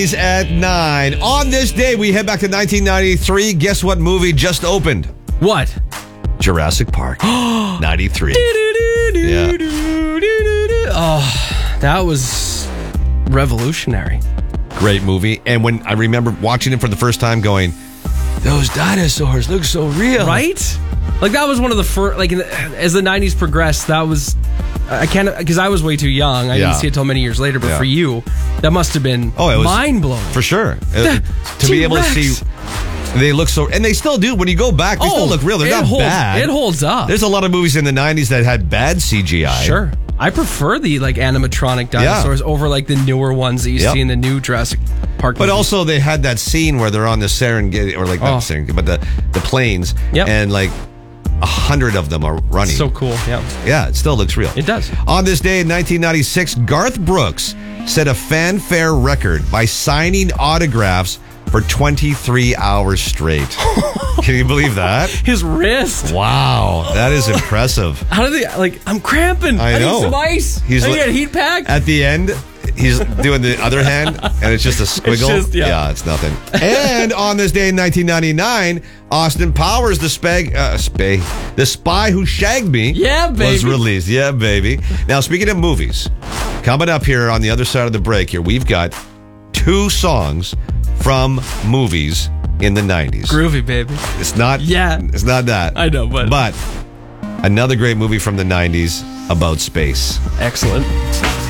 Is at 9. On this day, we head back to 1993. Guess what movie just opened? What? Jurassic Park. 93. Yeah. Oh, that was revolutionary. Great movie. And when I remember watching it for the first time going, those dinosaurs look so real. Right? Like, that was one of the first, like, as the 90s progressed, that was, I can't, because I was way too young. I didn't see it till many years later, but for you, that must have been mind-blowing. For sure. To be able to see, they look so, and they still do. When you go back, they still look real. They're not bad. It holds up. There's a lot of movies in the 90s that had bad CGI. Sure. I prefer the, like, animatronic dinosaurs over, like, the newer ones that you see in the new Jurassic Park But movies. Also, they had that scene where they're on the Serengeti, or, like, not the Serengeti, but the planes, and, like, 100 of them are running. So cool, Yeah, it still looks real. It does. On this day in 1996, Garth Brooks set a fanfare record by signing autographs for 23 hours straight. Can you believe that? His wrist. Wow, that is impressive. How do they, like, I'm cramping. I know. need some ice. I need a heat pack. At the end, he's doing the other hand, and it's just a squiggle. It's nothing. And on this day in 1999, Austin Powers, the Spy Who Shagged Me, was released. Yeah, baby. Now, speaking of movies, coming up here on the other side of the break here, we've got 2 songs from movies in the 90s. Groovy, baby. It's not. It's not that. I know, but another great movie from the 90s about space. Excellent.